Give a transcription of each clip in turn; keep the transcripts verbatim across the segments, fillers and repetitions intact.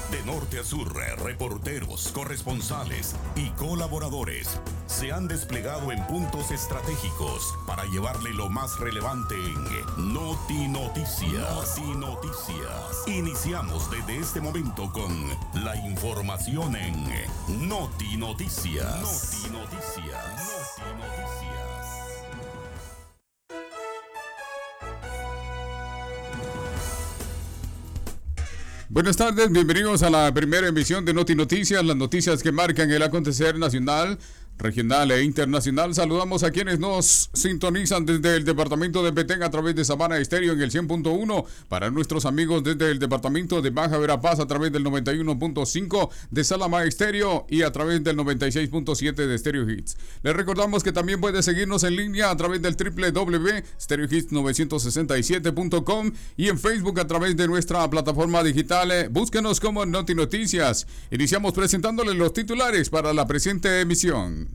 De norte a sur, reporteros, corresponsales y colaboradores se han desplegado en puntos estratégicos para llevarle lo más relevante en Noti Noticias. Noti Noticias. Iniciamos desde este momento con la información en Noti Noticias. Noti Noticias. Noti Noticias. Buenas tardes, bienvenidos a la primera emisión de Noti Noticias, las noticias que marcan el acontecer nacional, regional e internacional. Saludamos a quienes nos sintonizan desde el departamento de Petén a través de Sabana Estéreo en el cien punto uno, para nuestros amigos desde el departamento de Baja Verapaz a través del noventa y uno punto cinco de Salama Estéreo y a través del noventa y seis punto siete de Stereo Hits. Les recordamos que también puede seguirnos en línea a través del doble u doble u doble u punto stereo hits novecientos sesenta y siete punto com y en Facebook a través de nuestra plataforma digital. Búsquenos como Noti Noticias. Iniciamos presentándoles los titulares para la presente emisión.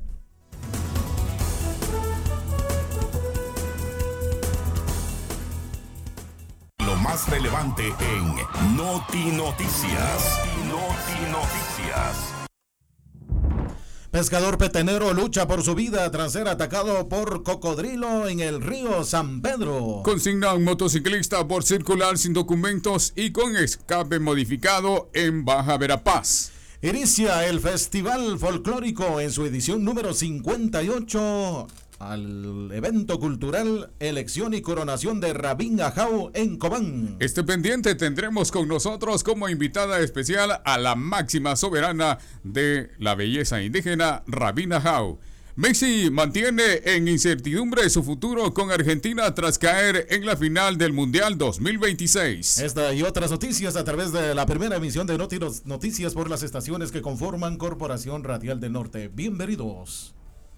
Lo más relevante en Noti Noticias. Noti Noticias. Pescador petenero lucha por su vida tras ser atacado por cocodrilo en el río San Pedro. Consigna a un motociclista por circular sin documentos y con escape modificado en Baja Verapaz. Inicia el Festival Folclórico en su edición número cincuenta y ocho al evento cultural Elección y Coronación de Rabín Ajao en Cobán. Este pendiente tendremos con nosotros como invitada especial a la máxima soberana de la belleza indígena, Rabín Ajao. Messi mantiene en incertidumbre su futuro con Argentina tras caer en la final del Mundial dos mil veintiséis. Esta y otras noticias a través de la primera emisión de Noti Noticias por las estaciones que conforman Corporación Radial del Norte. Bienvenidos.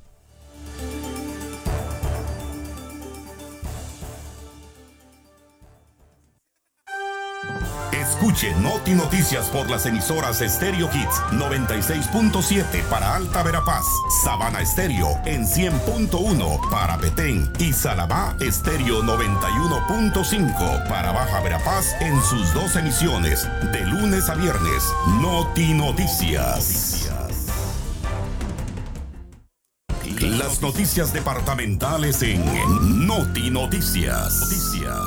Escuche Noti Noticias por las emisoras Stereo Hits noventa y seis punto siete para Alta Verapaz, Sabana Estéreo en cien punto uno para Petén y Salamá Estéreo noventa y uno punto cinco para Baja Verapaz en sus dos emisiones de lunes a viernes. Noti Noticias. Las noticias departamentales en Noti Noticias. Noticias.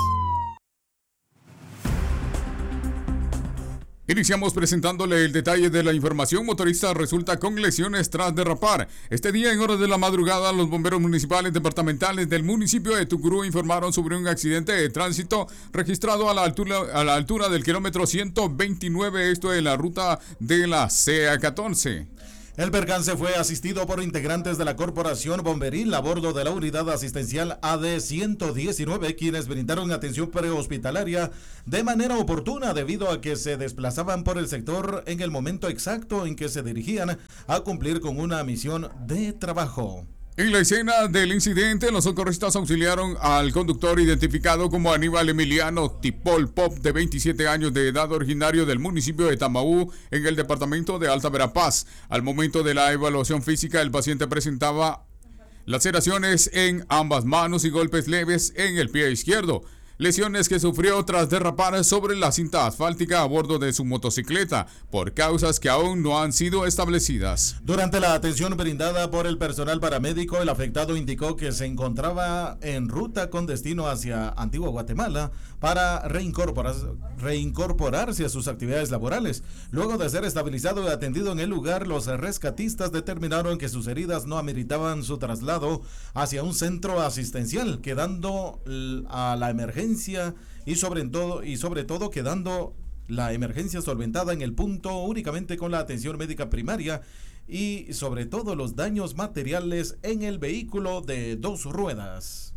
Iniciamos presentándole el detalle de la información. Motorista resulta con lesiones tras derrapar. Este día, en horas de la madrugada, los bomberos municipales departamentales del municipio de Tucurú informaron sobre un accidente de tránsito registrado a la altura, a la altura del kilómetro ciento veintinueve, esto en la ruta de la C A catorce. El percance fue asistido por integrantes de la Corporación Bomberil a bordo de la unidad asistencial A D ciento diecinueve, quienes brindaron atención prehospitalaria de manera oportuna debido a que se desplazaban por el sector en el momento exacto en que se dirigían a cumplir con una misión de trabajo. En la escena del incidente, los socorristas auxiliaron al conductor identificado como Aníbal Emiliano Tipol Pop, de veintisiete años de edad, originario del municipio de Tamaú, en el departamento de Alta Verapaz. Al momento de la evaluación física, el paciente presentaba laceraciones en ambas manos y golpes leves en el pie izquierdo. Lesiones que sufrió tras derrapar sobre la cinta asfáltica a bordo de su motocicleta, por causas que aún no han sido establecidas. Durante la atención brindada por el personal paramédico, el afectado indicó que se encontraba en ruta con destino hacia Antigua Guatemala para reincorporarse, reincorporarse a sus actividades laborales. Luego de ser estabilizado y atendido en el lugar, los rescatistas determinaron que sus heridas no ameritaban su traslado hacia un centro asistencial, quedando a la emergencia y sobre todo y sobre todo quedando la emergencia solventada en el punto únicamente con la atención médica primaria y sobre todo los daños materiales en el vehículo de dos ruedas.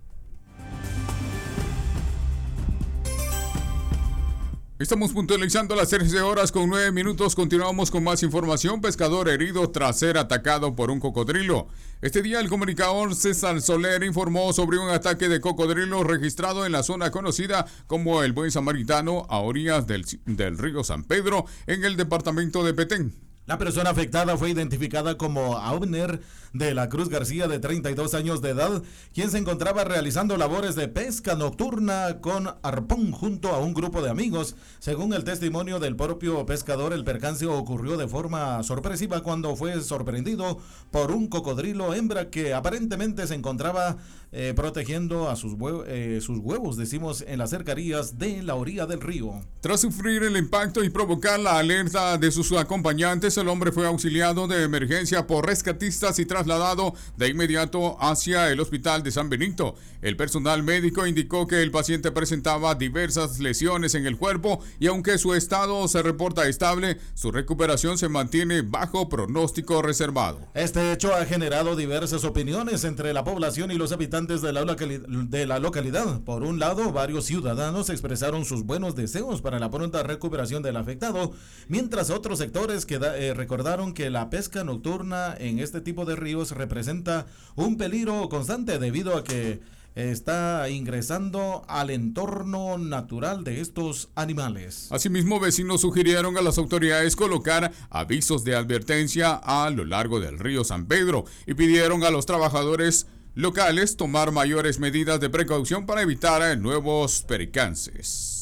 Estamos puntualizando las trece horas con nueve minutos. Continuamos con más información. Pescador herido tras ser atacado por un cocodrilo. Este día el comunicador César Soler informó sobre un ataque de cocodrilo registrado en la zona conocida como el Buen Samaritano, a orillas del, del río San Pedro, en el departamento de Petén. La persona afectada fue identificada como Abner de la Cruz García, de treinta y dos años de edad, quien se encontraba realizando labores de pesca nocturna con arpón junto a un grupo de amigos. Según el testimonio del propio pescador, el percance ocurrió de forma sorpresiva cuando fue sorprendido por un cocodrilo hembra que aparentemente se encontraba eh, protegiendo a sus, hue eh, sus huevos, decimos, en las cercanías de la orilla del río. Tras sufrir el impacto y provocar la alerta de sus acompañantes, el hombre fue auxiliado de emergencia por rescatistas y trasladado de inmediato hacia el hospital de San Benito. El personal médico indicó que el paciente presentaba diversas lesiones en el cuerpo y aunque su estado se reporta estable, su recuperación se mantiene bajo pronóstico reservado. Este hecho ha generado diversas opiniones entre la población y los habitantes de la, locali de la localidad. Por un lado, varios ciudadanos expresaron sus buenos deseos para la pronta recuperación del afectado, mientras otros sectores que eh, recordaron que la pesca nocturna en este tipo de ríos representa un peligro constante debido a que está ingresando al entorno natural de estos animales. Asimismo, vecinos sugirieron a las autoridades colocar avisos de advertencia a lo largo del río San Pedro y pidieron a los trabajadores locales tomar mayores medidas de precaución para evitar nuevos percances.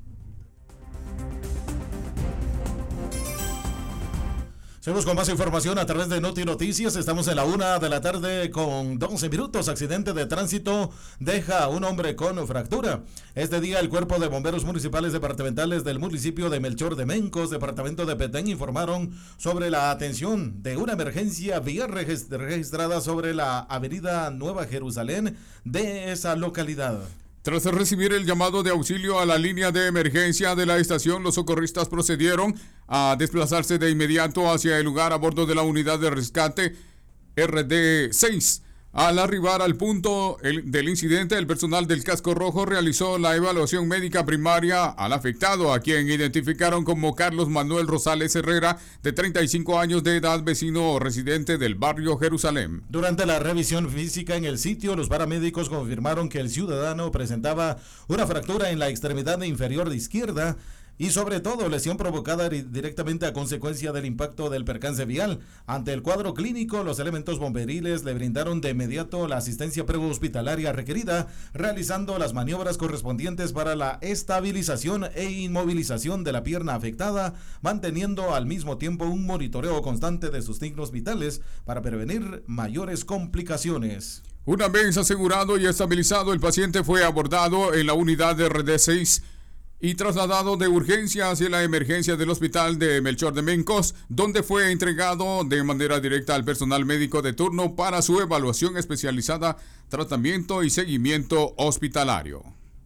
Seguimos con más información a través de Noti Noticias. Estamos en la una de la tarde con doce minutos. Accidente de tránsito deja a un hombre con fractura. Este día el Cuerpo de Bomberos Municipales Departamentales del municipio de Melchor de Mencos, departamento de Petén, informaron sobre la atención de una emergencia vial registrada sobre la avenida Nueva Jerusalén de esa localidad. Tras recibir el llamado de auxilio a la línea de emergencia de la estación, los socorristas procedieron a desplazarse de inmediato hacia el lugar a bordo de la unidad de rescate R D seis. Al arribar al punto el, del incidente, el personal del Casco Rojo realizó la evaluación médica primaria al afectado, a quien identificaron como Carlos Manuel Rosales Herrera, de treinta y cinco años de edad, vecino residente del barrio Jerusalén. Durante la revisión física en el sitio, los paramédicos confirmaron que el ciudadano presentaba una fractura en la extremidad inferior de izquierda y sobre todo lesión provocada directamente a consecuencia del impacto del percance vial. Ante el cuadro clínico, los elementos bomberiles le brindaron de inmediato la asistencia prehospitalaria requerida, realizando las maniobras correspondientes para la estabilización e inmovilización de la pierna afectada, manteniendo al mismo tiempo un monitoreo constante de sus signos vitales para prevenir mayores complicaciones. Una vez asegurado y estabilizado, el paciente fue abordado en la unidad de R D seis y trasladado de urgencia hacia la emergencia del hospital de Melchor de Mencos, donde fue entregado de manera directa al personal médico de turno para su evaluación especializada, tratamiento y seguimiento hospitalario.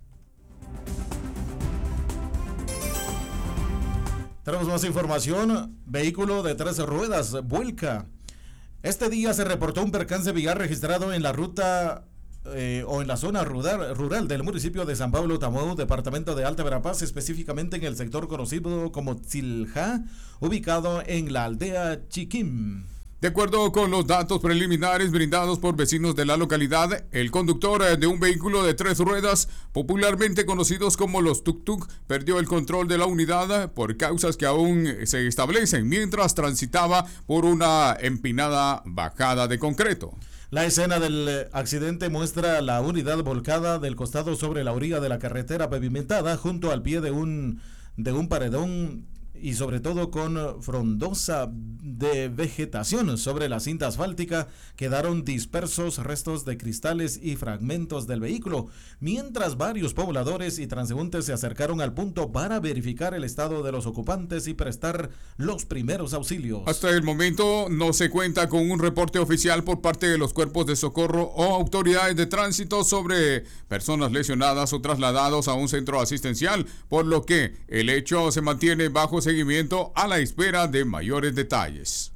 Tenemos más información. Vehículo de tres ruedas vuelca. Este día se reportó un percance vial registrado en la ruta Eh, o en la zona rural, rural del municipio de San Pablo Tamuau, departamento de Alta Verapaz, específicamente en el sector conocido como Tzilja, ubicado en la aldea Chiquim. De acuerdo con los datos preliminares brindados por vecinos de la localidad, el conductor de un vehículo de tres ruedas, popularmente conocidos como los tuk-tuk, perdió el control de la unidad por causas que aún se establecen mientras transitaba por una empinada bajada de concreto. La escena del accidente muestra la unidad volcada del costado sobre la orilla de la carretera pavimentada junto al pie de un, de un paredón y sobre todo con frondosa de vegetación. Sobre la cinta asfáltica quedaron dispersos restos de cristales y fragmentos del vehículo, mientras varios pobladores y transeúntes se acercaron al punto para verificar el estado de los ocupantes y prestar los primeros auxilios. Hasta el momento no se cuenta con un reporte oficial por parte de los cuerpos de socorro o autoridades de tránsito sobre personas lesionadas o trasladados a un centro asistencial, por lo que el hecho se mantiene bajo seguimiento a la espera de mayores detalles.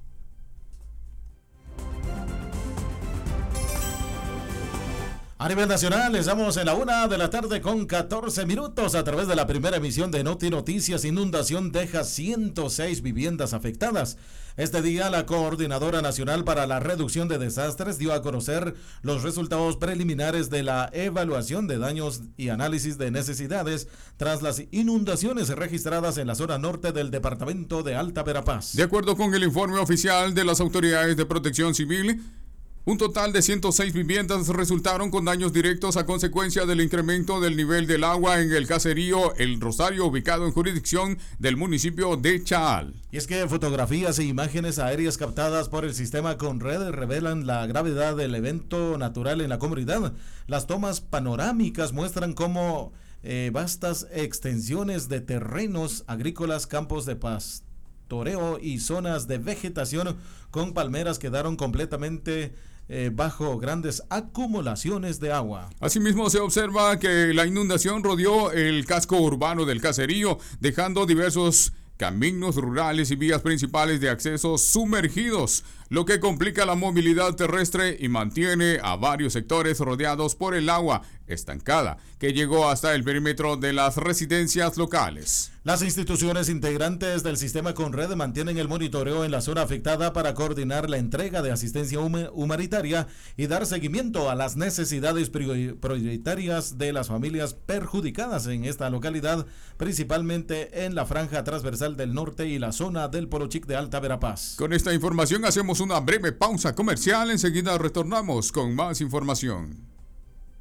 A nivel nacional, estamos en la una de la tarde con catorce minutos a través de la primera emisión de Noti Noticias. Inundación deja ciento seis viviendas afectadas. Este día, la Coordinadora Nacional para la Reducción de Desastres dio a conocer los resultados preliminares de la evaluación de daños y análisis de necesidades tras las inundaciones registradas en la zona norte del departamento de Alta Verapaz. De acuerdo con el informe oficial de las autoridades de protección civil, un total de ciento seis viviendas resultaron con daños directos a consecuencia del incremento del nivel del agua en el caserío El Rosario, ubicado en jurisdicción del municipio de Chaal. Y es que fotografías e imágenes aéreas captadas por el sistema Conred revelan la gravedad del evento natural en la comunidad. Las tomas panorámicas muestran cómo eh, vastas extensiones de terrenos agrícolas, campos de pastoreo y zonas de vegetación con palmeras quedaron completamente Eh, bajo grandes acumulaciones de agua. Asimismo, se observa que la inundación rodeó el casco urbano del caserío, dejando diversos caminos rurales y vías principales de acceso sumergidos, lo que complica la movilidad terrestre y mantiene a varios sectores rodeados por el agua estancada, que llegó hasta el perímetro de las residencias locales. Las instituciones integrantes del sistema Conred mantienen el monitoreo en la zona afectada para coordinar la entrega de asistencia humanitaria y dar seguimiento a las necesidades prioritarias de las familias perjudicadas en esta localidad, principalmente en la franja transversal del norte y la zona del Polochic de Alta Verapaz. Con esta información hacemos una breve pausa comercial, enseguida retornamos con más información.